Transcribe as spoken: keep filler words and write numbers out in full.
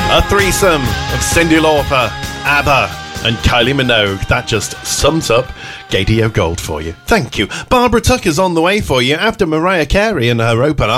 A threesome of Cyndi Lauper, ABBA and Kylie Minogue. That just sums up Gaydio Gold for you. Thank you. Barbara Tucker's on the way for you after Mariah Carey and her opener.